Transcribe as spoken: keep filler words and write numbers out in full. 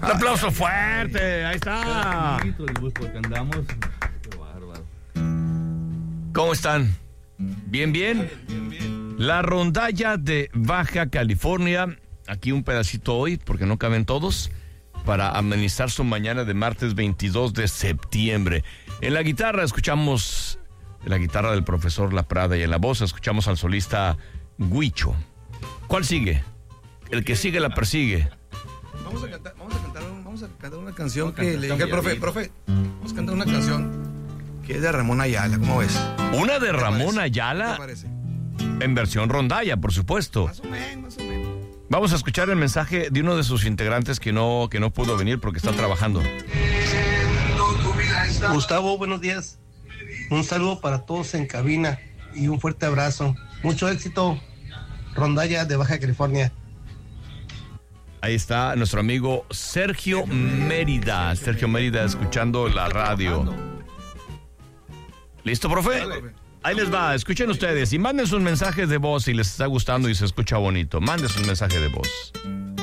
Un aplauso fuerte, ahí está. Porque andamos... Qué bárbaro. ¿Cómo están? ¿Bien, bien? La rondalla de Baja California, aquí un pedacito hoy, porque no caben todos, para amenizar su mañana de martes veintidós de septiembre. En la guitarra escuchamos la guitarra del profesor La Prada y en la voz escuchamos al solista Huicho. ¿Cuál sigue? El que sigue la persigue. Vamos a cantar, vamos a cantar, vamos a cantar una canción que cantar, le dije al profe, profe, vamos a cantar una canción que es de Ramón Ayala, ¿cómo ves? ¿Una de Ramón Ayala? ¿Qué te parece? En versión rondalla, por supuesto. Más o menos, más o menos. Vamos a escuchar el mensaje de uno de sus integrantes que no, que no pudo venir porque está trabajando. Gustavo, buenos días. Un saludo para todos en cabina y un fuerte abrazo. Mucho éxito, rondalla de Baja California. Ahí está nuestro amigo Sergio Mérida. Sergio Mérida escuchando la radio. ¿Listo, profe? Ahí les va, escuchen ustedes y manden sus mensajes de voz si les está gustando y se escucha bonito. Manden sus mensajes de voz.